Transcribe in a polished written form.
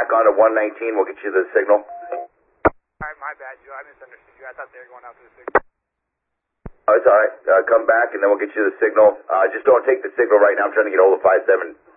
back onto 119. We'll get you the signal. Alright, my bad, Joe. I misunderstood you. I thought they were going out to the signal. Oh, it's alright. Come back and then we'll get you the signal. Just don't take the signal right now. I'm trying to get hold of 57.